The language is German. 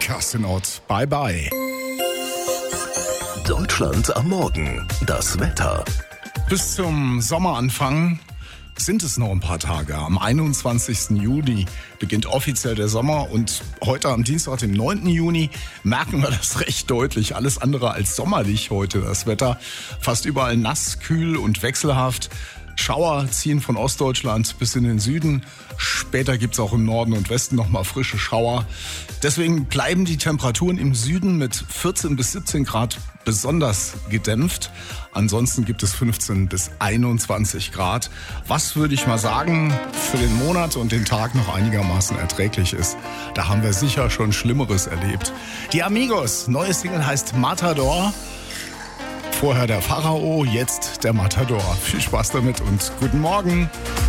Kerstin Ott, bye bye. Deutschland am Morgen, das Wetter. Bis zum Sommeranfang sind es noch ein paar Tage. Am 21. Juni beginnt offiziell der Sommer und heute am Dienstag, dem 9. Juni, merken wir das recht deutlich. Alles andere als sommerlich heute das Wetter. Fast überall nass, kühl und wechselhaft. Schauer ziehen von Ostdeutschland bis in den Süden. Später gibt es auch im Norden und Westen nochmal frische Schauer. Deswegen bleiben die Temperaturen im Süden mit 14 bis 17 Grad besonders gedämpft. Ansonsten gibt es 15 bis 21 Grad. Was, würde ich mal sagen, für den Monat und den Tag noch einigermaßen erträglich ist. Da haben wir sicher schon Schlimmeres erlebt. Die Amigos, neue Single heißt Matador. Vorher der Pharao, jetzt der Matador. Viel Spaß damit und guten Morgen.